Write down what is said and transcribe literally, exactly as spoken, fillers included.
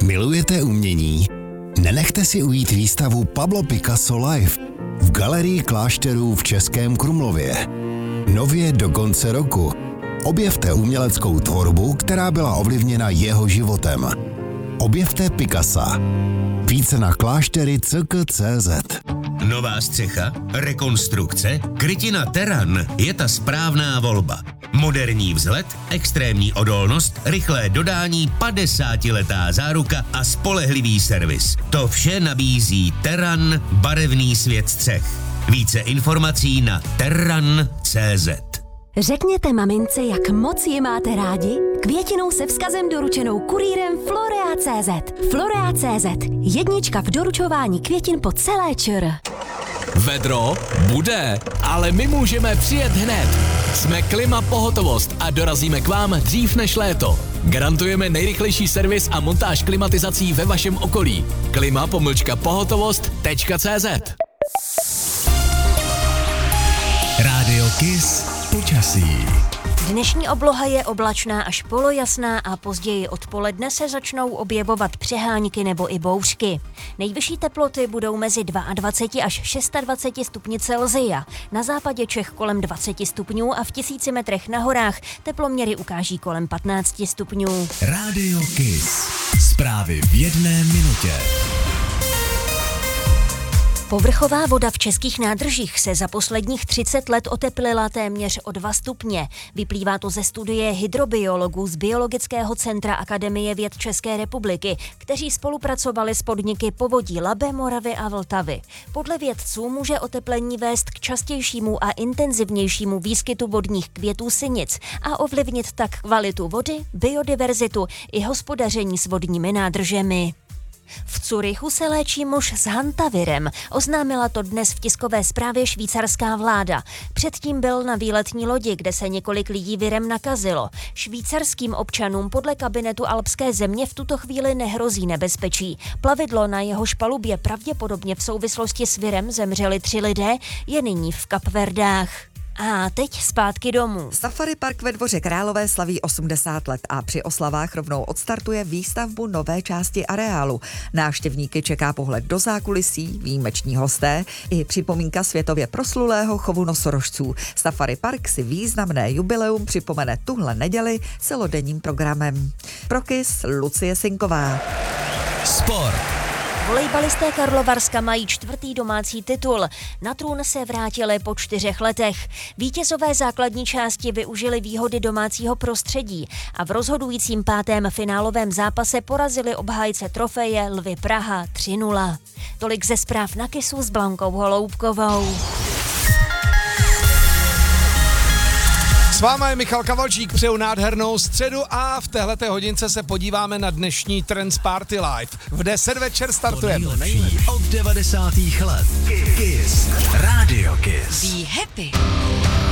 Milujete umění? Nenechte si ujít výstavu Pablo Picasso Live v Galerii klášterů v Českém Krumlově. Nově do konce roku objevte uměleckou tvorbu, která byla ovlivněna jeho životem. Objevte Picassa. Více na kláštery C K tečka C Z. Nová střecha, rekonstrukce, krytina Terran je ta správná volba. Moderní vzhled, extrémní odolnost, rychlé dodání, padesátiletá záruka a spolehlivý servis. To vše nabízí Terran, barevný svět střech. Více informací na terran tečka C Z. Řekněte mamince, jak moc ji máte rádi? Květinou se vzkazem doručenou kurýrem Florea tečka C Z. Florea tečka C Z. Jednička v doručování květin po celé ČR. Vedro bude, ale my můžeme přijet hned. Jsme Klima Pohotovost a dorazíme k vám dřív než léto. Garantujeme nejrychlejší servis a montáž klimatizací ve vašem okolí. Klima pomlčka pohotovost tečka C Z. Rádio Kiss počasí. Dnešní obloha je oblačná až polojasná a později odpoledne se začnou objevovat přehánky nebo i bouřky. Nejvyšší teploty budou mezi dvacet dva až dvacet šest stupni Celsia. Na západě Čech kolem dvacet stupňů a v tisíci metrech na horách teploměry ukáží kolem patnáct stupňů. Rádio Kiss. Zprávy v jedné minutě. Povrchová voda v českých nádržích se za posledních třicet let oteplila téměř o dva stupně. Vyplývá to ze studie hydrobiologů z Biologického centra Akademie věd České republiky, kteří spolupracovali s podniky Povodí Labe, Moravy a Vltavy. Podle vědců může oteplení vést k častějšímu a intenzivnějšímu výskytu vodních květů sinic a ovlivnit tak kvalitu vody, biodiverzitu i hospodaření s vodními nádržemi. V Curychu se léčí muž s hantavirem, oznámila to dnes v tiskové zprávě švýcarská vláda. Předtím byl na výletní lodi, kde se několik lidí virem nakazilo. Švýcarským občanům podle kabinetu alpské země v tuto chvíli nehrozí nebezpečí. Plavidlo, na jehož palubě pravděpodobně v souvislosti s virem zemřeli tři lidé, je nyní v Kapverdách. A teď zpátky domů. Safari Park ve Dvoře Králové slaví osmdesát let a při oslavách rovnou odstartuje výstavbu nové části areálu. Návštěvníky čeká pohled do zákulisí, výjimeční hosté i připomínka světově proslulého chovu nosorožců. Safari Park si významné jubileum připomene tuhle neděli celodenním programem. Pro Kiss Lucie Sinková. Sport. Volejbalisté Karlovarska mají čtvrtý domácí titul. Na trůn se vrátili po čtyřech letech. Vítězové základní části využili výhody domácího prostředí a v rozhodujícím pátém finálovém zápase porazili obhájce trofeje Lvy Praha tři nula. Tolik ze zpráv na Kissu s Blankou Holoubkovou. S váma je Michal Kavalčík, přeju nádhernou středu a v téhleté hodince se podíváme na dnešní Trends Party Live. V deset večer startujeme. To nejlepší od devadesátých let. Kiss. Rádio Kiss. Be happy.